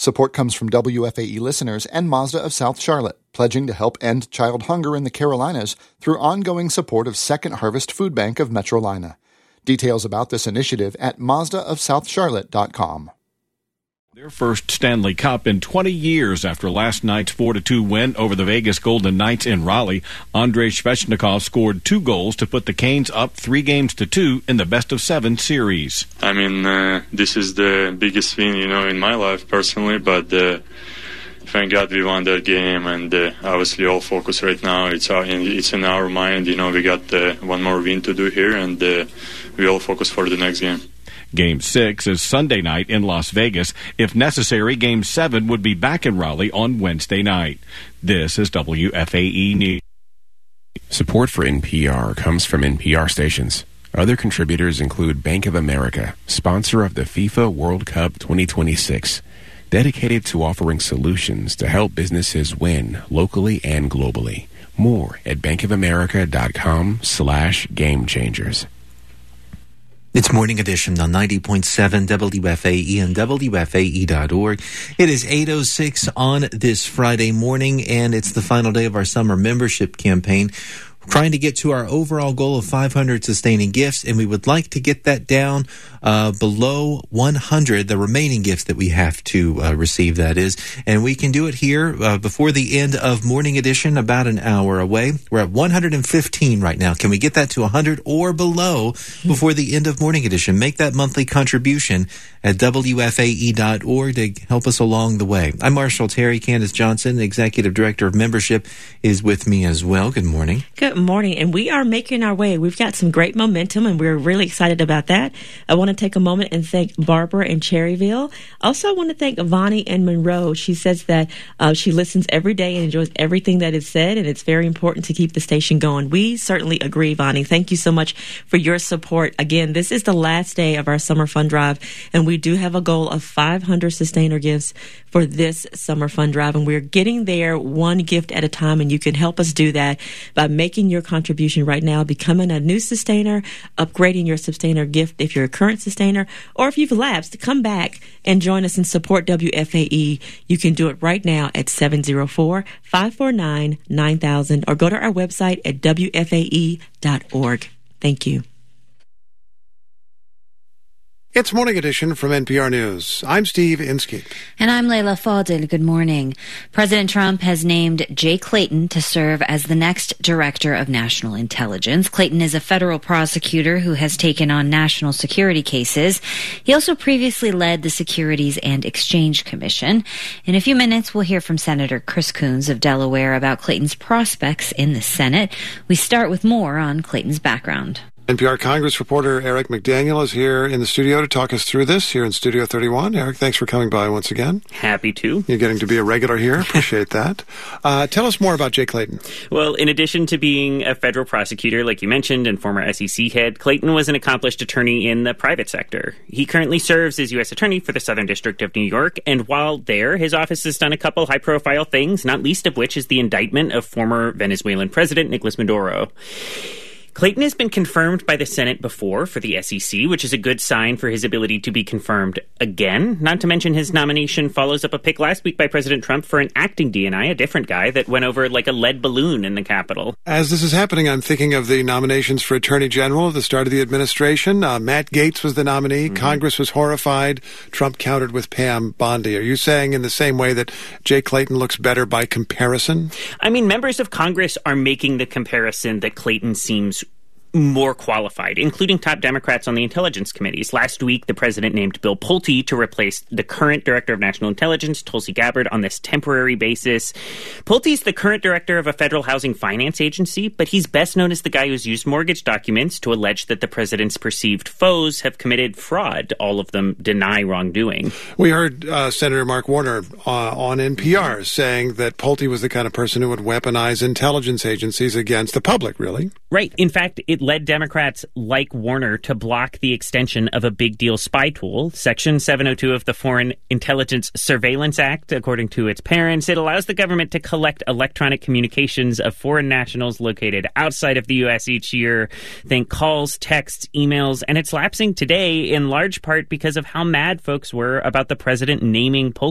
Support comes from WFAE listeners and Mazda of South Charlotte, pledging to help end child hunger in the Carolinas through ongoing support of Second Harvest Food Bank of Metrolina. Details about this initiative at mazdaofsouthcharlotte.com. Their first Stanley Cup in 20 years after last night's 4-2 win over the Vegas Golden Knights in Raleigh. Andrei Svechnikov scored 2 goals to put the Canes up 3-2 in the best-of-7 series. I mean, this is the biggest thing, in my life personally, but thank God we won that game, and obviously all focus right now, it's in our mind. We got one more win to do here, and we all focus for the next game. Game 6 is Sunday night in Las Vegas. If necessary, Game 7 would be back in Raleigh on Wednesday night. This is WFAE News. Support for NPR comes from NPR stations. Other contributors include Bank of America, sponsor of the FIFA World Cup 2026, dedicated to offering solutions to help businesses win locally and globally. More at bankofamerica.com/gamechangers. It's Morning Edition on 90.7 WFAE and WFAE.org. It is 8:06 on this Friday morning, and it's the final day of our summer membership campaign. We're trying to get to our overall goal of 500 sustaining gifts, and we would like to get that down below 100, the remaining gifts that we have to receive, that is. And we can do it here before the end of Morning Edition, about an hour away. We're at 115 right now. Can we get that to 100 or below before the end of Morning Edition? Make that monthly contribution at WFAE.org to help us along the way. I'm Marshall Terry. Candace Johnson, Executive Director of Membership, is with me as well. Good morning. Good morning. And we are making our way. We've got some great momentum, and we're really excited about that. I want to take a moment and thank Barbara in Cherryville. Also, I want to thank Vonnie in Monroe. She says that she listens every day and enjoys everything that is said, and it's very important to keep the station going. We certainly agree, Vonnie. Thank you so much for your support. Again, this is the last day of our summer fund drive, and we do have a goal of 500 sustainer gifts for this summer fund drive, and we're getting there one gift at a time, and you can help us do that by making your contribution right now, becoming a new sustainer, upgrading your sustainer gift if you're a current sustainer, or if you've lapsed, come back and join us and support WFAE. You can do it right now at 704-549-9000 or go to our website at WFAE.org. Thank you. It's Morning Edition from NPR News. I'm Steve Inskeep. And I'm Layla Fadil. Good morning. President Trump has named Jay Clayton to serve as the next Director of National Intelligence. Clayton is a federal prosecutor who has taken on national security cases. He also previously led the Securities and Exchange Commission. In a few minutes, we'll hear from Senator Chris Coons of Delaware about Clayton's prospects in the Senate. We start with more on Clayton's background. NPR Congress reporter Eric McDaniel is here in the studio to talk us through this here in Studio 31. Eric, thanks for coming by once again. Happy to. You're getting to be a regular here. Appreciate that. Tell us more about Jay Clayton. Well, in addition to being a federal prosecutor, like you mentioned, and former SEC head, Clayton was an accomplished attorney in the private sector. He currently serves as U.S. Attorney for the Southern District of New York, and while there, his office has done a couple high-profile things, not least of which is the indictment of former Venezuelan President Nicolas Maduro. Clayton has been confirmed by the Senate before for the SEC, which is a good sign for his ability to be confirmed again. Not to mention his nomination follows up a pick last week by President Trump for an acting DNI, a different guy that went over like a lead balloon in the Capitol. As this is happening, I'm thinking of the nominations for Attorney General at the start of the administration. Matt Gaetz was the nominee. Mm-hmm. Congress was horrified. Trump countered with Pam Bondi. Are you saying in the same way that Jay Clayton looks better by comparison? I mean, members of Congress are making the comparison that Clayton seems more qualified, including top Democrats on the intelligence committees. Last week, the president named Bill Pulte to replace the current director of national intelligence, Tulsi Gabbard, on this temporary basis. Pulte's the current director of a federal housing finance agency, but he's best known as the guy who's used mortgage documents to allege that the president's perceived foes have committed fraud. All of them deny wrongdoing. We heard Senator Mark Warner on NPR saying that Pulte was the kind of person who would weaponize intelligence agencies against the public, really. Right. In fact, it led Democrats like Warner to block the extension of a big deal spy tool. Section 702 of the Foreign Intelligence Surveillance Act, according to its parents, it allows the government to collect electronic communications of foreign nationals located outside of the U.S. each year. Think calls, texts, emails, and it's lapsing today in large part because of how mad folks were about the president naming Pulte